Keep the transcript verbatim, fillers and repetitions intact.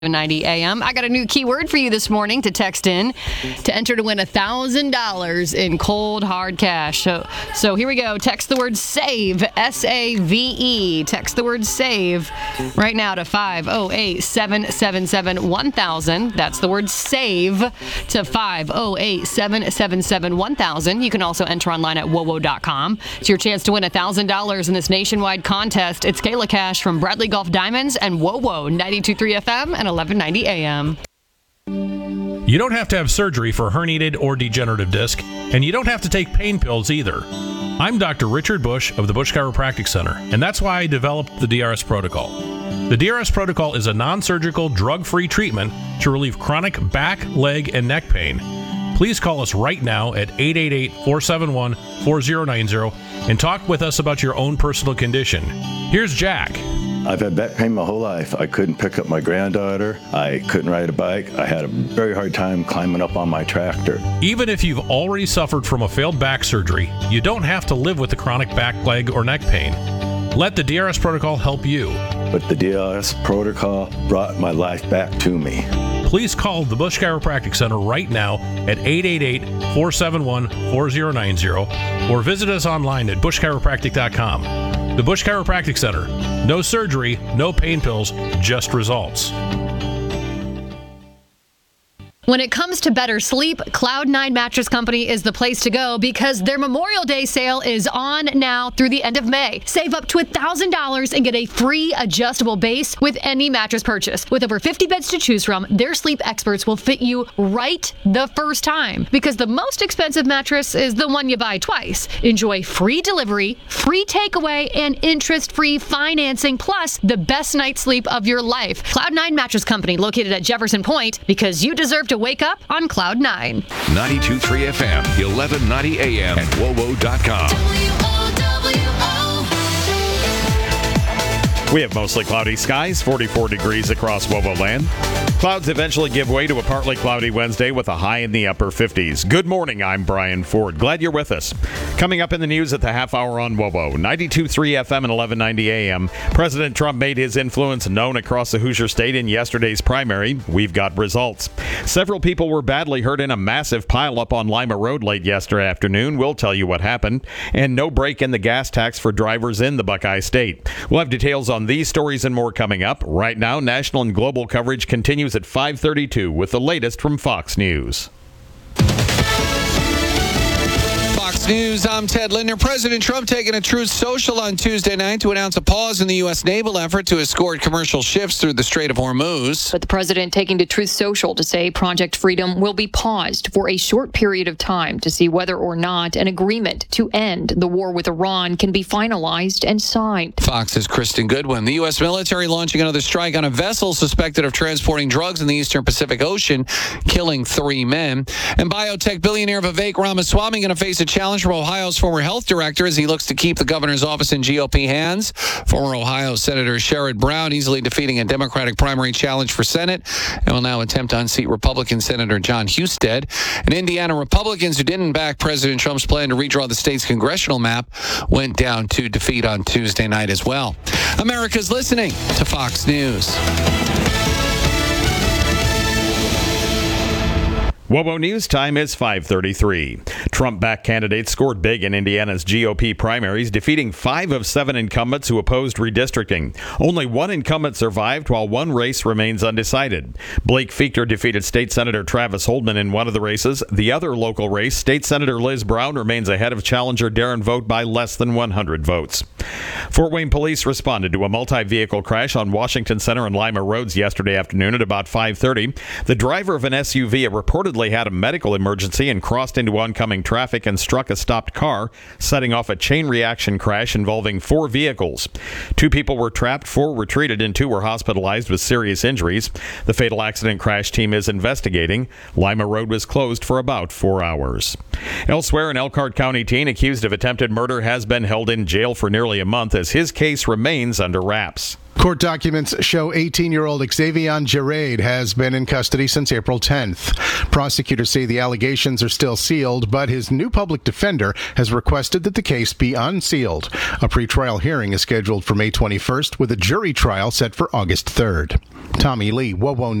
ninety A M. I got a new keyword for you this morning to text in to enter to win one thousand dollars in cold, hard cash. So, so here we go. Text the word SAVE, S A V E. Text the word SAVE right now to five oh eight, seven seven seven, one thousand. That's the word SAVE to five oh eight, seven seven seven, one thousand. You can also enter online at wowo dot com. It's your chance to win one thousand dollars in this nationwide contest. It's Kayla Cash from Bradley Golf Diamonds and WoWo ninety-two point three F M and eleven ninety A M. You don't have to have surgery for herniated or degenerative disc, and you don't have to take pain pills either. I'm Doctor Richard Bush of the Bush Chiropractic Center, and that's why I developed the D R S Protocol. The D R S Protocol is a non-surgical, drug-free treatment to relieve chronic back, leg, and neck pain. Please call us right now at eight eight eight, four seven one, four zero nine zero and talk with us about your own personal condition. Here's Jack. I've had back pain my whole life. I couldn't pick up my granddaughter. I couldn't ride a bike. I had a very hard time climbing up on my tractor. Even if you've already suffered from a failed back surgery, you don't have to live with the chronic back, leg, or neck pain. Let the D R S Protocol help you. But the D R S Protocol brought my life back to me. Please call the Bush Chiropractic Center right now at eight eight eight, four seven one, four zero nine zero or visit us online at bush chiropractic dot com. The Bush Chiropractic Center. No surgery, no pain pills, just results. When it comes to better sleep, Cloud nine Mattress Company is the place to go because their Memorial Day sale is on now through the end of May. Save up to one thousand dollars and get a free adjustable base with any mattress purchase. With over fifty beds to choose from, their sleep experts will fit you right the first time because the most expensive mattress is the one you buy twice. Enjoy free delivery, free takeaway, and interest-free financing, plus the best night's sleep of your life. Cloud nine Mattress Company, located at Jefferson Point, because you deserve to wake up on Cloud nine. ninety-two point three F M, eleven ninety A M, and wowo dot com. We have mostly cloudy skies, forty-four degrees across WoWo land. Clouds eventually give way to a partly cloudy Wednesday with a high in the upper fifties. Good morning, I'm Brian Ford. Glad you're with us. Coming up in the news at the half hour on WoWo, ninety-two point three F M and eleven ninety A M. President Trump made his influence known across the Hoosier State in yesterday's primary. We've got results. Several people were badly hurt in a massive pileup on Lima Road late yesterday afternoon. We'll tell you what happened. And no break in the gas tax for drivers in the Buckeye State. We'll have details on these stories and more coming up. Right now, national and global coverage continues at five thirty-two with the latest from Fox News. Fox News, I'm Ted Linder. President Trump taking a Truth Social on Tuesday night to announce a pause in the U S naval effort to escort commercial ships through the Strait of Hormuz. But the president taking to Truth Social to say Project Freedom will be paused for a short period of time to see whether or not an agreement to end the war with Iran can be finalized and signed. Fox's Kristen Goodwin. The U S military launching another strike on a vessel suspected of transporting drugs in the Eastern Pacific Ocean, killing three men. And biotech billionaire Vivek Ramaswamy going to face a challenge from Ohio's former health director as he looks to keep the governor's office in G O P hands. Former Ohio Senator Sherrod Brown easily defeating a Democratic primary challenge for Senate and will now attempt to unseat Republican Senator John Husted. And Indiana Republicans who didn't back President Trump's plan to redraw the state's congressional map went down to defeat on Tuesday night as well. America's listening to Fox News. WoWo News time is five thirty-three. Trump-backed candidates scored big in Indiana's G O P primaries, defeating five of seven incumbents who opposed redistricting. Only one incumbent survived, while one race remains undecided. Blake Fichter defeated State Senator Travis Holdman in one of the races. The other local race, State Senator Liz Brown, remains ahead of challenger Darren Vogt by less than one hundred votes. Fort Wayne police responded to a multi-vehicle crash on Washington Center and Lima Roads yesterday afternoon at about five thirty. The driver of an S U V reportedly had a medical emergency and crossed into oncoming traffic and struck a stopped car, setting off a chain reaction crash involving four vehicles. Two people were trapped, four were treated, and two were hospitalized with serious injuries. The fatal accident crash team is investigating. Lima Road was closed for about four hours. Elsewhere, an Elkhart County teen accused of attempted murder has been held in jail for nearly a month as his case remains under wraps. Court documents show eighteen-year-old Xavion Gerard has been in custody since April tenth. Prosecutors say the allegations are still sealed, but his new public defender has requested that the case be unsealed. A pretrial hearing is scheduled for May twenty-first, with a jury trial set for August third. Tommy Lee, W O W O